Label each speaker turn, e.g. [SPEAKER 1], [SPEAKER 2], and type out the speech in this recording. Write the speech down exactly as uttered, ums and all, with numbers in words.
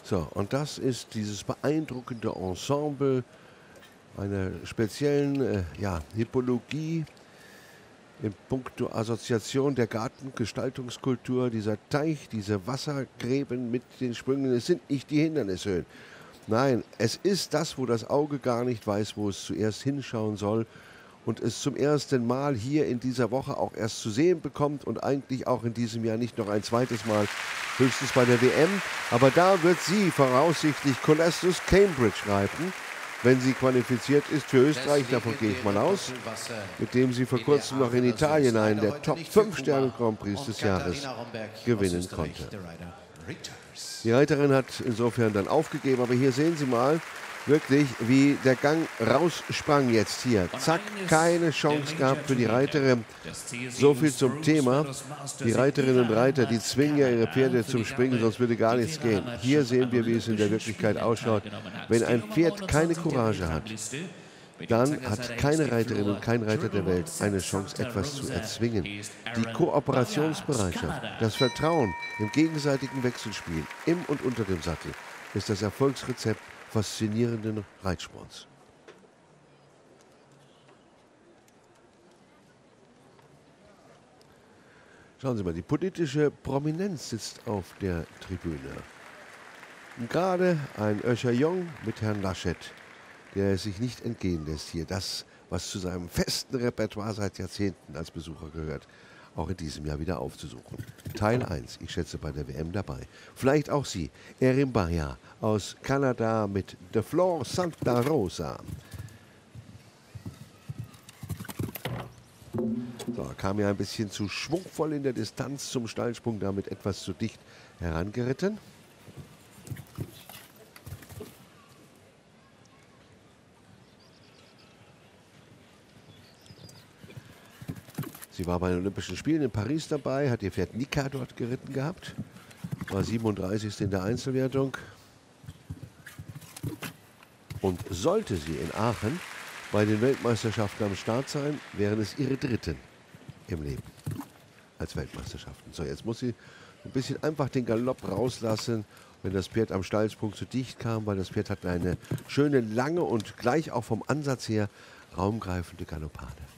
[SPEAKER 1] So, und das ist dieses beeindruckende Ensemble einer speziellen äh, ja, Hippologie in puncto Assoziation der Gartengestaltungskultur, dieser Teich, diese Wassergräben mit den Sprüngen. Es sind nicht die Hindernishöhen. Nein, es ist das, wo das Auge gar nicht weiß, wo es zuerst hinschauen soll und es zum ersten Mal hier in dieser Woche auch erst zu sehen bekommt und eigentlich auch in diesem Jahr nicht noch ein zweites Mal, höchstens bei der W M. Aber da wird sie voraussichtlich Colastus Cambridge reiten, wenn sie qualifiziert ist für Österreich, davon gehe ich mal aus, mit dem sie vor kurzem noch in Italien einen der Top fünf Sterne Grand Prix des Jahres gewinnen konnte. Die Reiterin hat insofern dann aufgegeben, aber hier sehen Sie mal wirklich, wie der Gang raussprang jetzt hier. Zack, keine Chance gab für die Reiterin. So viel zum Thema. Die Reiterinnen und Reiter, die zwingen ja ihre Pferde zum Springen, sonst würde gar nichts gehen. Hier sehen wir, wie es in der Wirklichkeit ausschaut. Wenn ein Pferd keine Courage hat, dann hat keine Reiterin und kein Reiter der Welt eine Chance, etwas zu erzwingen. Die Kooperationsbereitschaft, das Vertrauen im gegenseitigen Wechselspiel im und unter dem Sattel ist das Erfolgsrezept faszinierenden Reitsports. Schauen Sie mal, die politische Prominenz sitzt auf der Tribüne. Und gerade ein Öscher Jong mit Herrn Laschet, der es sich nicht entgehen lässt, hier das, was zu seinem festen Repertoire seit Jahrzehnten als Besucher gehört, auch in diesem Jahr wieder aufzusuchen. Teil eins, ich schätze bei der W M dabei. Vielleicht auch Sie, Erin Baya aus Kanada mit The Flor Santa Rosa. So, kam ja ein bisschen zu schwungvoll in der Distanz zum Steilsprung, damit etwas zu dicht herangeritten. Sie war bei den Olympischen Spielen in Paris dabei, hat ihr Pferd Nika dort geritten gehabt, war siebenunddreißigste in der Einzelwertung. Und sollte sie in Aachen bei den Weltmeisterschaften am Start sein, wären es ihre dritten im Leben als Weltmeisterschaften. So, jetzt muss sie ein bisschen einfach den Galopp rauslassen, wenn das Pferd am Steilsprung zu dicht kam, weil das Pferd hat eine schöne, lange und gleich auch vom Ansatz her raumgreifende Galoppade.